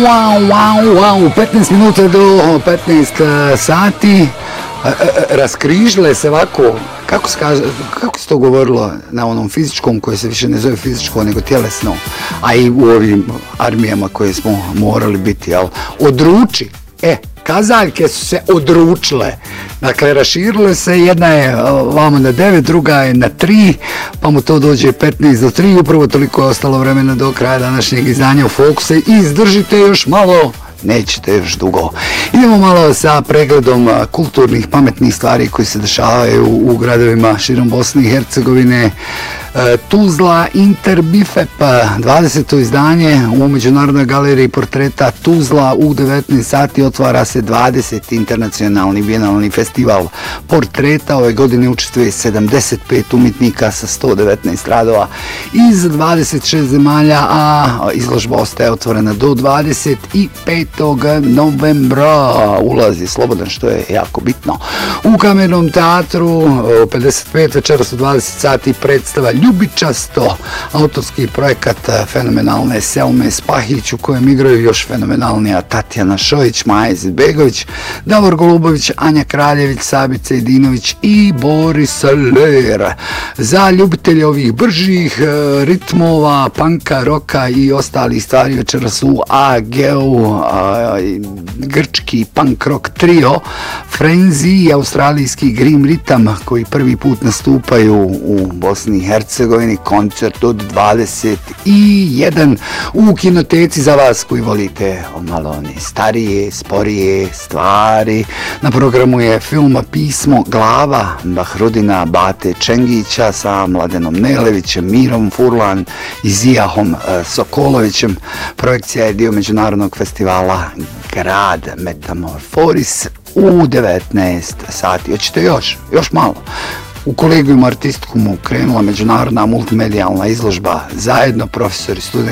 Wow, 15 minuta do 15 sati. Raskrižile se ovako, kako se to govorilo na onom fizičkom, koje se više ne zove fizičko nego tjelesno, a i u ovim armijama koje smo morali biti, jel? Odruči. Kazaljke su se odručile, dakle raširile se, jedna je vamo na 9, druga je na 3, pa mu to dođe 15 do 3, upravo toliko je ostalo vremena do kraja današnjeg izdanja u Fokusa i izdržite još malo, nećete još dugo. Idemo malo sa pregledom kulturnih, pametnih stvari koji se dešavaju u gradovima širom Bosne i Hercegovine. Tuzla Interbifep, 20. izdanje u Međunarodnoj galeriji portreta Tuzla u 19 sati otvara se 20. internacionalni bijenalni festival portreta. Ove godine učestvuje 75 umjetnika sa 119 radova iz 26 zemalja, a izložba ostaje otvorena do 25. novembra. Ulazi slobodan, što je jako bitno. U Kamernom teatru 55 večeras u 20 sati predstava Ljubičasto, autorski projekat fenomenalne Selme Spahić, u kojem igraju još fenomenalnija Tatjana Šojić, Maja Izetbegović, Davor Golubović, Anja Kraljević, Sabica Idinović i Boris Ler. Za ljubitelje ovih bržih ritmova, panka, roka i ostalih stvari večeras u AG-u grčki punk rock trio Frenzy i australijski Grim Ritam, koji prvi put nastupaju u Bosni i Hercegovini, koncert od 21 u kinoteci za vas koji volite malo starije, sporije stvari. Na programu je film Pismo glava Bahrudina Bate Čengića sa Mladenom Nelevićem, Mirom Furlan i Zijahom Sokolovićem. Projekcija je dio međunarodnog festivala Grad Metamorforis u 19 sati. Hoćete još malo? U Kolegijum Artisticumu krenula međunarodna multimedijalna izložba Zajedno, profesori, studenti